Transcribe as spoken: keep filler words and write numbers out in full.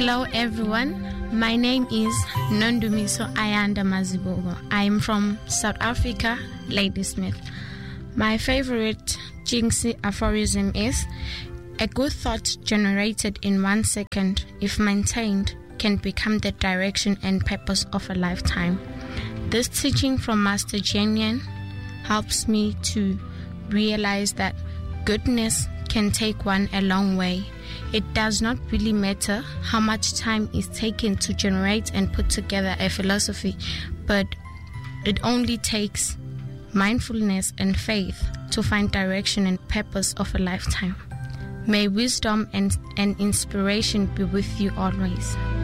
Hello everyone, my name is Nondumiso Ayanda Mazibogo. I am from South Africa, Ladysmith. My favorite Jinxie aphorism is, a good thought generated in one second, if maintained, can become the direction and purpose of a lifetime. This teaching from Master Jian helps me to realize that goodness can take one a long way. It does not really matter how much time is taken to generate and put together a philosophy, but it only takes mindfulness and faith to find direction and purpose of a lifetime. May wisdom and, and inspiration be with you always.